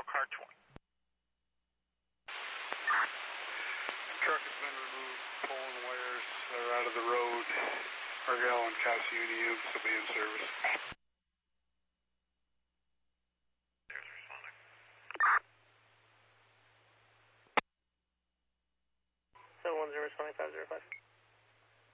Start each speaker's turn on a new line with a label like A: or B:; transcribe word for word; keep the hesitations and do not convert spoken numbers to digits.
A: car twenty.
B: Truck has been removed, pulling wires are out of the road. Argyle and Cassiuni units will be in service.
A: There's responding.
C: seven one zero, responding five zero five.